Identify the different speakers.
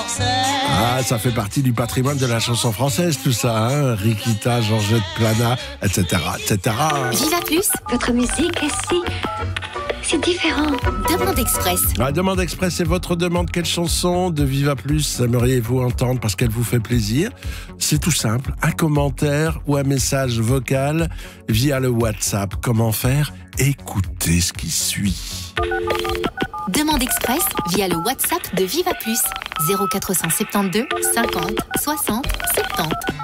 Speaker 1: Ah, ça fait partie du patrimoine de la chanson française, tout ça, hein. Rikita, Georgette Plana, etc., etc.
Speaker 2: Viva Plus,
Speaker 3: Votre musique est si différente.
Speaker 2: Demande Express.
Speaker 1: La demande express, c'est votre demande. Quelle chanson de Viva Plus aimeriez-vous entendre parce qu'elle vous fait plaisir? C'est tout simple. Un commentaire ou un message vocal via le WhatsApp. Comment faire? Écoutez ce qui suit.
Speaker 2: Demande Express via le WhatsApp de Viva Plus. 0472 50 60 70.